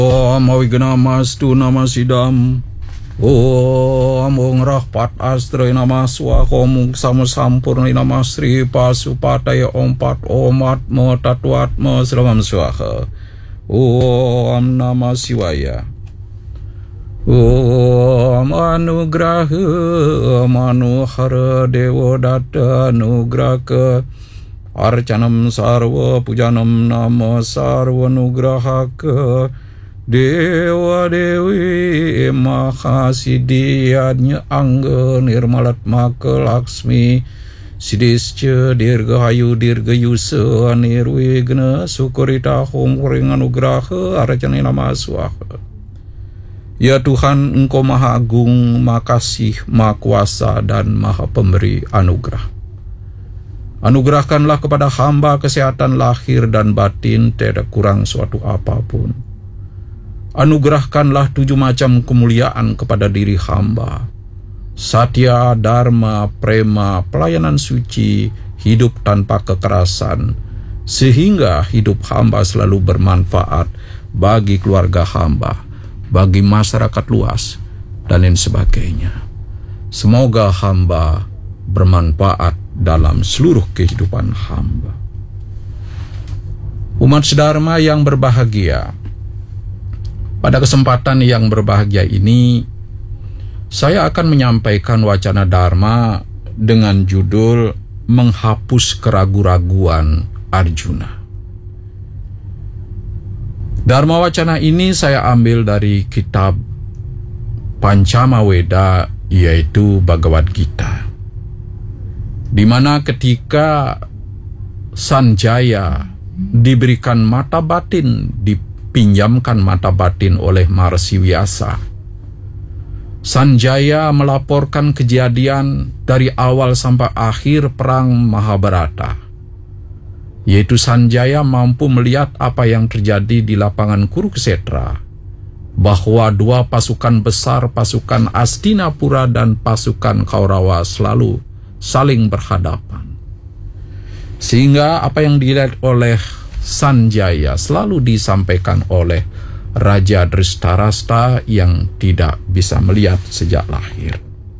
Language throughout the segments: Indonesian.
Om Awiganamas tu namasidam. Om Ngrahpat Astray Namaswa Komung Sama Sampurna Namasri Pasupataya Ompat Omat Motatwatma Sramam Swaha. Om Namah Shivaya. Om Anugraha Manuhara Devodata Nugraka Arcanam Sarva Pujanam Nama Sarva Nugrahaka Dewa Dewi Mahasiddhiyanya Angga Nirmalat Maka Laksmi Siddhischa Dirgahayu Dirgayusa Nirwigna Sukurita Hom Ring Anugraha Arcana Nama Swaha. Ya Tuhan, Engkau Maha Agung, Maha Kasih, Maha Kuasa, dan Maha Pemberi anugerah. Anugerahkanlah kepada hamba kesehatan lahir dan batin, tidak kurang suatu apapun. Anugerahkanlah 7 macam kemuliaan kepada diri hamba. Satya, Dharma, Prema, pelayanan suci, hidup tanpa kekerasan, sehingga hidup hamba selalu bermanfaat bagi keluarga hamba, bagi masyarakat luas, dan lain sebagainya. Semoga hamba bermanfaat dalam seluruh kehidupan hamba. Umat sedharma yang berbahagia, pada kesempatan yang berbahagia ini, saya akan menyampaikan wacana Dharma dengan judul Menghapus Keraguan-raguan Arjuna. Dharma wacana ini saya ambil dari kitab Pancama Weda, yaitu Bhagavad Gita, di mana ketika Sanjaya diberikan mata batin, dipinjamkan mata batin oleh Maharishi Vyasa, Sanjaya melaporkan kejadian dari awal sampai akhir perang Mahabharata, yaitu Sanjaya mampu melihat apa yang terjadi di lapangan Kurukshetra, bahwa 2 pasukan besar, pasukan Hastinapura dan pasukan Kaurawa selalu saling berhadapan. Sehingga apa yang dilihat oleh Sanjaya selalu disampaikan oleh Raja Dreshtarashta yang tidak bisa melihat sejak lahir.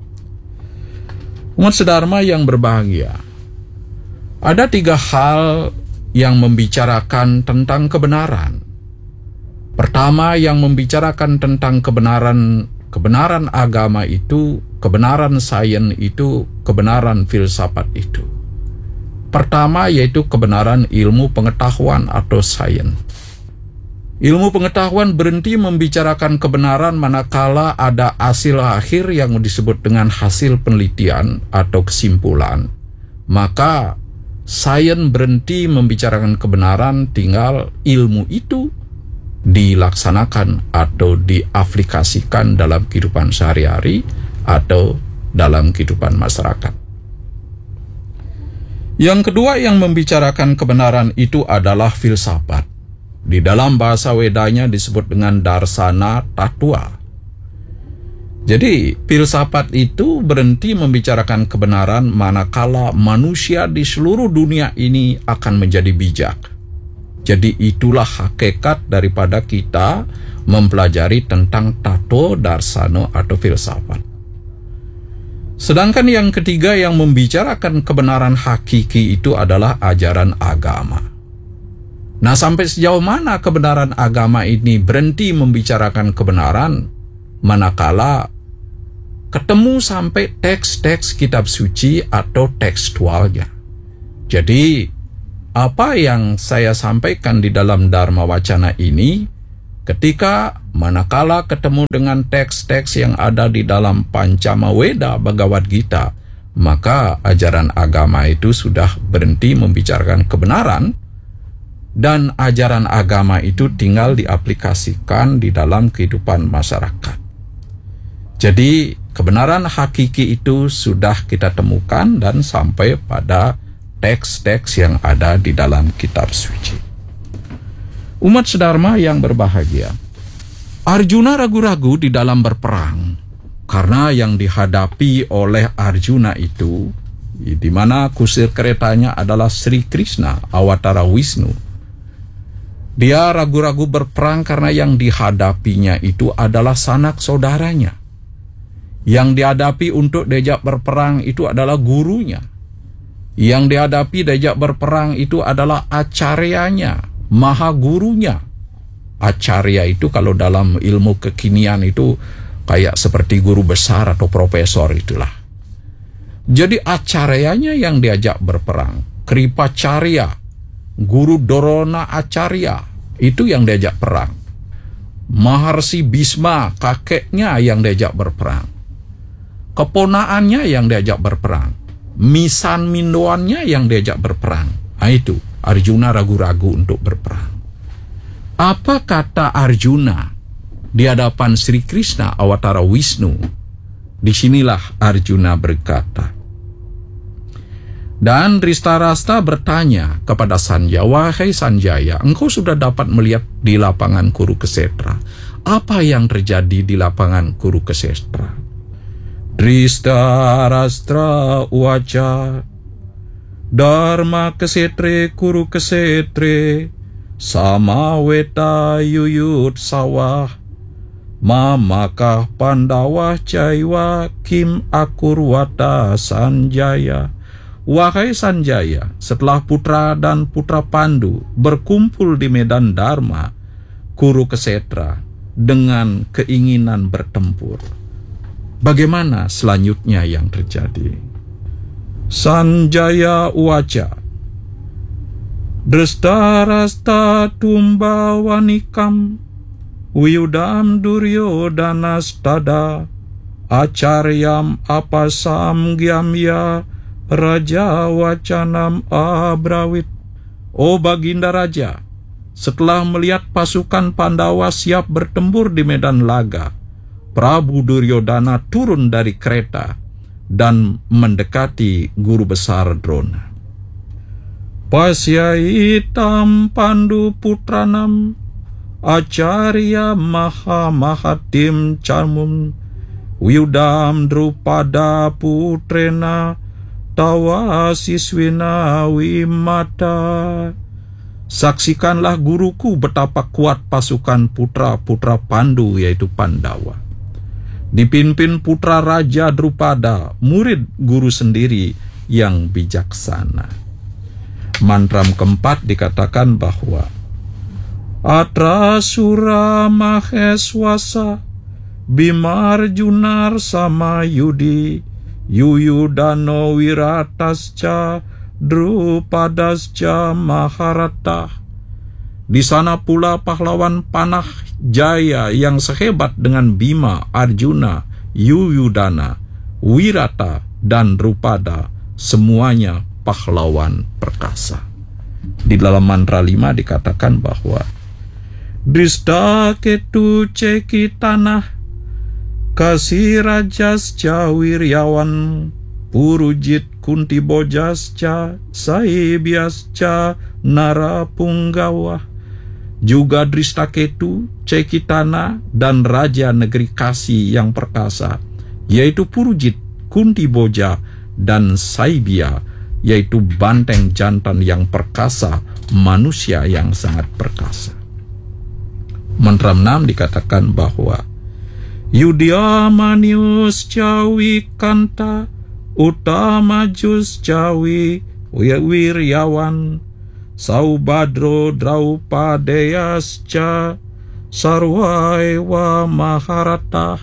Umat sedharma yang berbahagia, ada 3 hal yang membicarakan tentang kebenaran. Pertama, yang membicarakan tentang kebenaran agama itu, kebenaran sains itu, kebenaran filsafat itu. Pertama, yaitu kebenaran ilmu pengetahuan atau sains. Ilmu pengetahuan berhenti membicarakan kebenaran manakala ada hasil akhir yang disebut dengan hasil penelitian atau kesimpulan. Maka sains berhenti membicarakan kebenaran, tinggal ilmu itu dilaksanakan atau diaplikasikan dalam kehidupan sehari-hari atau dalam kehidupan masyarakat. Yang kedua yang membicarakan kebenaran itu adalah filsafat. Di dalam bahasa Wedanya disebut dengan darsana tattva. Jadi, filsafat itu berhenti membicarakan kebenaran manakala manusia di seluruh dunia ini akan menjadi bijak. Jadi, itulah hakikat daripada kita mempelajari tentang tato, darsana, atau filsafat. Sedangkan yang ketiga yang membicarakan kebenaran hakiki itu adalah ajaran agama. Nah, sampai sejauh mana kebenaran agama ini berhenti membicarakan kebenaran manakala ketemu sampai teks-teks kitab suci atau tekstualnya. Jadi, apa yang saya sampaikan di dalam Dharma Wacana ini, ketika manakala ketemu dengan teks-teks yang ada di dalam Pancama Weda Bhagavad Gita, maka ajaran agama itu sudah berhenti membicarakan kebenaran, dan ajaran agama itu tinggal diaplikasikan di dalam kehidupan masyarakat. Jadi, kebenaran hakiki itu sudah kita temukan dan sampai pada teks-teks yang ada di dalam kitab suci. Umat sedharma yang berbahagia, Arjuna ragu-ragu di dalam berperang karena yang dihadapi oleh Arjuna itu, di mana kusir keretanya adalah Sri Krishna, Awatara Wisnu. Dia ragu-ragu berperang karena yang dihadapinya itu adalah sanak saudaranya. Yang dihadapi untuk diajak berperang itu adalah gurunya. Yang dihadapi diajak berperang itu adalah acaryanya, maha gurunya. Acarya itu kalau dalam ilmu kekinian itu kayak seperti guru besar atau profesor itulah. Jadi acaryanya yang diajak berperang. Kripacarya, guru Dorona Acarya, itu yang diajak perang. Maharsi Bhisma, kakeknya yang diajak berperang. Keponaannya yang diajak berperang. Misan Mindoannya yang diajak berperang. Nah itu, Arjuna ragu-ragu untuk berperang. Apa kata Arjuna di hadapan Sri Krishna Awatara Wisnu? Disinilah Arjuna berkata. Dan Dristarashta bertanya kepada Sanjaya, "Wahai Sanjaya, engkau sudah dapat melihat di lapangan Kurukshetra. Apa yang terjadi di lapangan Kurukshetra?" Dristarashtra uwaca, "Dharma ksetre Kuruksetre, samaweta yuyut sawah, mamakah Pandawah caiwa kim akurwata Sanjaya." Wahai Sanjaya, setelah putra dan putra Pandu berkumpul di medan Dharma Kurukshetra dengan keinginan bertempur, bagaimana selanjutnya yang terjadi? Sanjaya uwaca, Dristarashta tumbawanikam, Wiyudam Duryodhanastada, Acaryam apasam gyamya, Raja wacanam abrawit. Oh Baginda Raja, setelah melihat pasukan Pandawa siap bertempur di medan laga, Prabu Duryodhana turun dari kereta dan mendekati guru besar Drona. Pasyaitam Pandu putranam, Acarya maha mahatim charmum, Wiyudam Drupada putrena, tawa siswina wimata. Saksikanlah guruku betapa kuat pasukan putra-putra Pandu yaitu Pandawa. Dipimpin putra Raja Drupada, murid guru sendiri yang bijaksana. Mantram keempat dikatakan bahwa Atra sura maheswasa, Bimarjunar sama Yudi, Yuyudano Wiratascha, Drupadascha Maharata. Di sana pula pahlawan panah jaya yang sehebat dengan Bima, Arjuna, Yuyudana, Wirata, dan Drupada, semuanya pahlawan perkasa. Di dalam mantra 5 dikatakan bahwa Drista ketu cekitanah, Kasih rajascha wiryawan, Purujit kunti bojascha, Saibyascha narapunggawa. Juga Dristaketu, Cekitana, dan Raja Negeri Kasi yang perkasa, yaitu Purujit, Kunti Boja, dan Saibya, yaitu banteng jantan yang perkasa, manusia yang sangat perkasa. Mantra 6 dikatakan bahwa Yudhyamanius cawi kanta, Utamajus cawi wiryawan, Saubadro Draupadeyascha, Sarwaewa Maharata.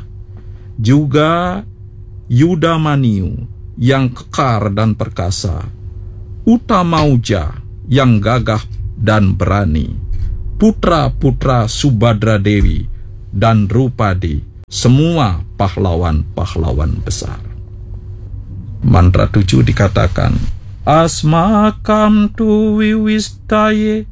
Juga Yudamaniu yang kekar dan perkasa, Utamauja yang gagah dan berani, putra-putra Subadra Dewi dan Drupadi, semua pahlawan-pahlawan besar. Mantra 7 dikatakan, Asmakam tu wiwistaye,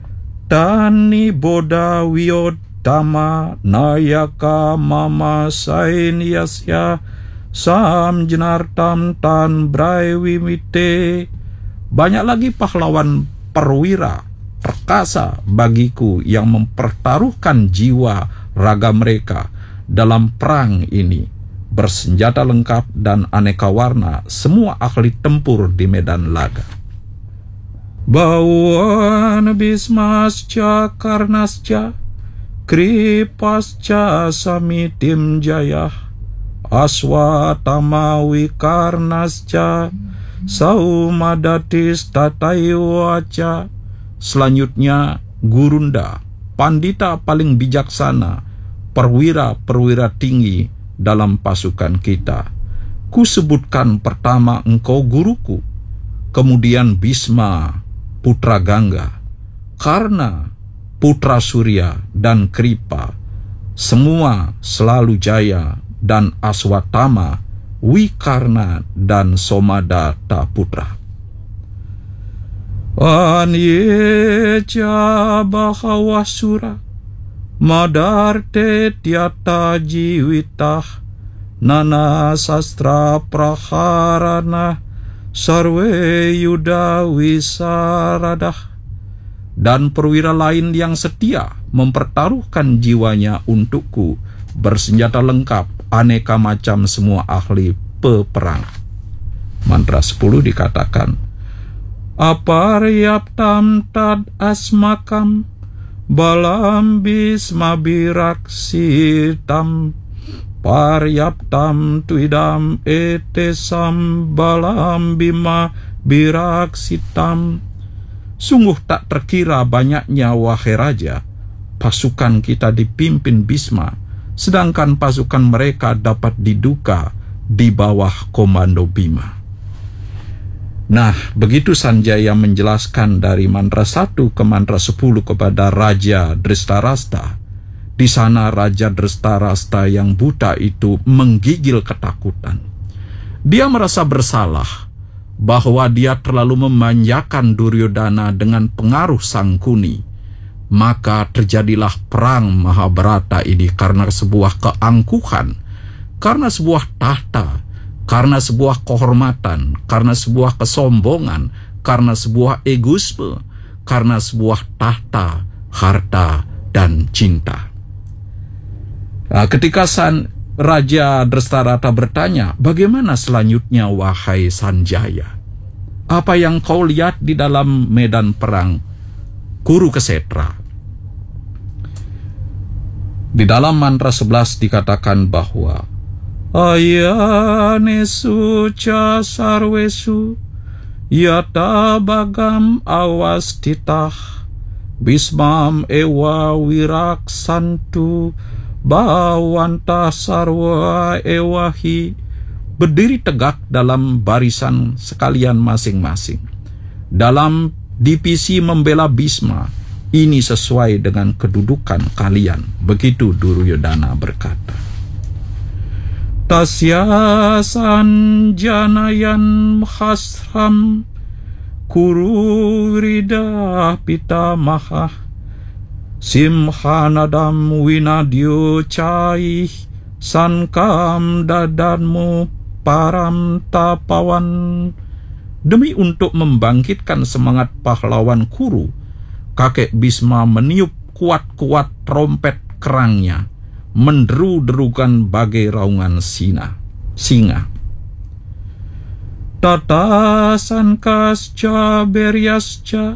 Tani boda wiyodama, Nayaka mama sainyasya, Sam jenartam tan brai wimite. Banyak lagi pahlawan perwira, perkasa bagiku yang mempertaruhkan jiwa raga mereka dalam perang ini, bersenjata lengkap dan aneka warna, semua ahli tempur di medan laga. Bauan Bismasca Karnasca Kripasca Samitim Jayah Aswatamawi Karnasca Saumadatis Tataiwaca. Selanjutnya Gurunda, pandita paling bijaksana, perwira-perwira tinggi dalam pasukan kita. Kusebutkan pertama engkau guruku, kemudian Bisma putra Gangga, Karna putra Surya dan Kripa, semua selalu jaya, dan Aswatama, Wikarna dan Somadata putra. Anyeca Bahawasura Madarte Tiata Jiwitah Nana Sastra Praharana Sarwe Yuda Wisaradah. Dan perwira lain yang setia mempertaruhkan jiwanya untukku, bersenjata lengkap, aneka macam semua ahli peperang. Mantra 10 dikatakan, Aparyaptam tad asmakam balam bisma biraksitam paryaptam tuidam etesam balam bima biraksitam. Sungguh tak terkira banyaknya, wahai raja, pasukan kita dipimpin Bisma, sedangkan pasukan mereka dapat diduga di bawah komando Bima. Nah, begitu Sanjaya menjelaskan dari mantra 1 ke mantra 10 kepada Raja Drestarasta. Di sana Raja Drestarasta yang buta itu menggigil ketakutan. Dia merasa bersalah bahwa dia terlalu memanjakan Duryodhana dengan pengaruh Sangkuni. Maka terjadilah perang Mahabharata ini karena sebuah keangkuhan, karena sebuah tahta, karena sebuah kehormatan, karena sebuah kesombongan, karena sebuah egoisme, karena sebuah tahta, harta, dan cinta. Nah, ketika Raja Drestarata bertanya, bagaimana selanjutnya wahai Sanjaya? Apa yang kau lihat di dalam medan perang Kurukesetra? Di dalam mantra 11 dikatakan bahwa Ayanesu ca sarwesu yata bagam awastitah bismam ewa wiraksantu bawanta sarwa ewahi. Berdiri tegak dalam barisan sekalian masing-masing dalam divisi membela Bisma. Ini sesuai dengan kedudukan kalian. Begitu Duryodhana berkata. Tasya sanjanayan hasram kuru rida pitamaha simhanadam winadyo cai sankam dadanmu param tapawan. Demi untuk membangkitkan semangat pahlawan Kuru, kakek Bisma meniup kuat-kuat trompet kerangnya, menderu-derukan bagai raungan singa. Tatasan kasca beryasca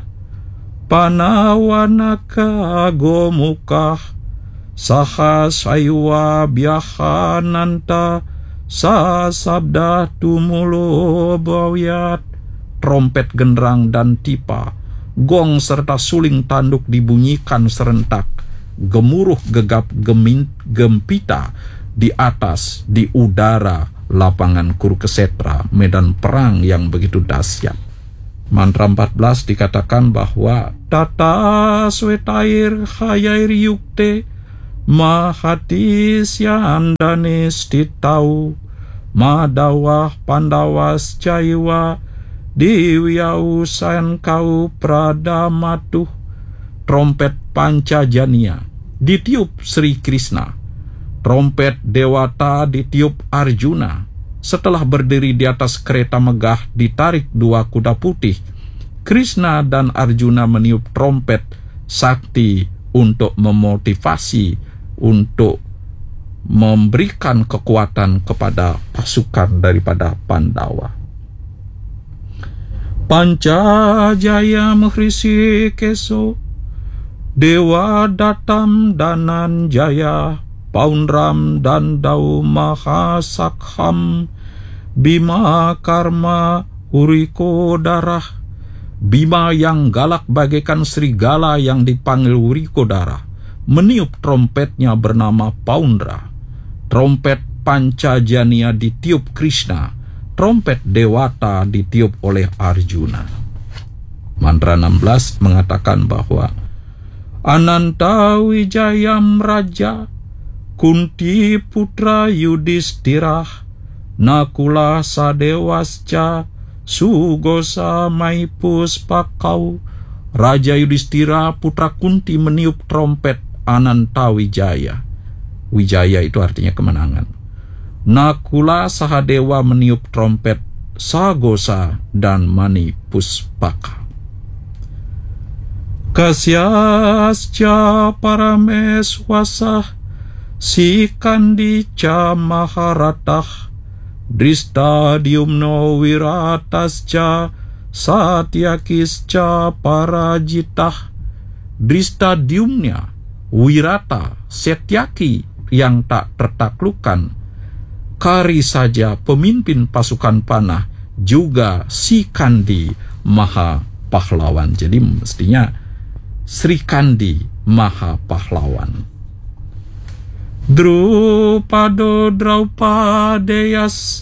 panawanaka gomukah sahasaywa biahananta sasabda tumulo bawyat. Trompet, genderang, dan tipa, gong serta suling tanduk dibunyikan serentak. Gemuruh gegap gempita di atas, di udara lapangan Kurukesetra, medan perang yang begitu dahsyat. Mantra 14 dikatakan bahwa tata swetair hayair yukte mahatis yandanis titau madawah pandawas caiwa diwiausan kau pradamatuh. Trompet Pancajania ditiup Sri Krishna. Trompet Dewata ditiup Arjuna. Setelah berdiri di atas kereta megah ditarik dua kuda putih, Krishna dan Arjuna meniup trompet sakti untuk memotivasi, untuk memberikan kekuatan kepada pasukan daripada Pandawa. Panca jaya menghrisi keso, Dewa datam danan jaya, Paunram dan dau mahasakham, Bima karma uriko darah. Bima yang galak bagaikan serigala yang dipanggil uriko darah, meniup trompetnya bernama Paundra. Trompet Pancajania ditiup Krishna, trompet Dewata ditiup oleh Arjuna. Mantra 16 mengatakan bahwa Ananta Wijayam Raja, Kunti putra Yudhishthira, Nakula Sadewasca, Sugosa Maipus Pakau. Raja Yudhishthira putra Kunti meniup trompet Ananta Wijaya. Wijaya itu artinya kemenangan. Nakula Sahadewa meniup trompet Sagosa dan Mani Puspaka. Kasyascha Parameswasa, Sikandica Maharatah, Dristadiumno Wiratascha, Satyakischa Parajitah. Dristadiumnya Wirata, Setyaki yang tak tertaklukkan, Kari saja pemimpin pasukan panah, juga Sikandi Maha Pahlawan. Jadi mestinya Sri Kandi Maha Pahlawan. Drupado Draupadeyas,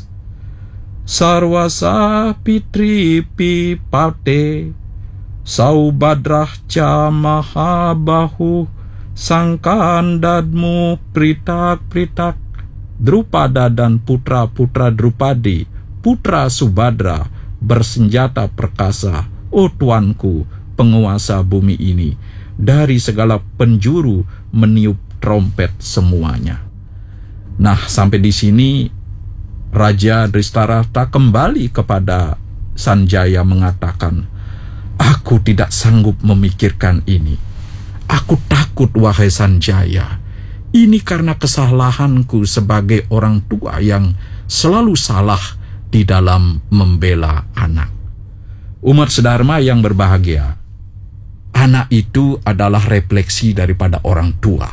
Sarwasa Pitri Pipate, Saubadrah Ca Mahabahu, Sangkandadmu Pritak-pritak. Drupada dan putra-putra Drupadi, putra Subadra, bersenjata perkasa, o tuanku, penguasa bumi ini. Dari segala penjuru meniup trompet semuanya. Nah, sampai di sini Raja Dristarata kembali kepada Sanjaya mengatakan, aku tidak sanggup memikirkan ini. Aku takut, wahai Sanjaya. Ini karena kesalahanku sebagai orang tua yang selalu salah di dalam membela anak. Umat sedharma yang berbahagia, anak itu adalah refleksi daripada orang tua.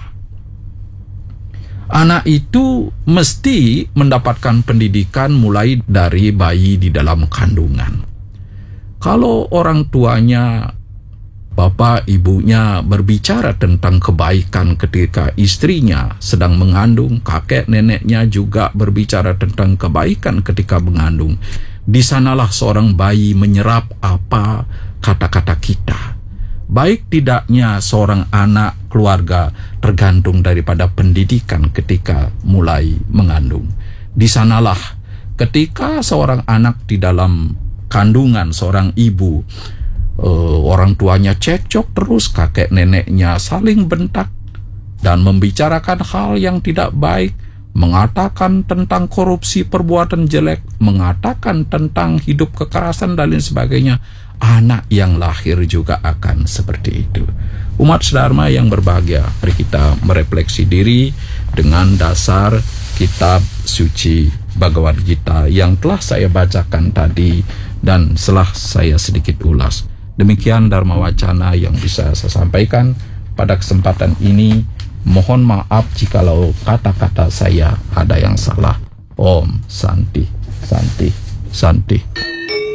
Anak itu mesti mendapatkan pendidikan mulai dari bayi di dalam kandungan. Kalau orang tuanya, bapak ibunya berbicara tentang kebaikan ketika istrinya sedang mengandung, kakek neneknya juga berbicara tentang kebaikan ketika mengandung, di sanalah seorang bayi menyerap apa kata-kata kita. Baik tidaknya seorang anak keluarga tergantung daripada pendidikan ketika mulai mengandung. Di sanalah ketika seorang anak di dalam kandungan seorang ibu, orang tuanya cekcok terus, kakek neneknya saling bentak dan membicarakan hal yang tidak baik, mengatakan tentang korupsi, perbuatan jelek, mengatakan tentang hidup kekerasan dan lain sebagainya. Anak yang lahir juga akan seperti itu. Umat sedharma yang berbahagia, mari kita merefleksi diri dengan dasar kitab suci Bhagavad Gita yang telah saya bacakan tadi dan setelah saya sedikit ulas. Demikian Dharma Wacana yang bisa saya sampaikan pada kesempatan ini. Mohon maaf jikalau kata-kata saya ada yang salah. Om Santi, Santi, Santi.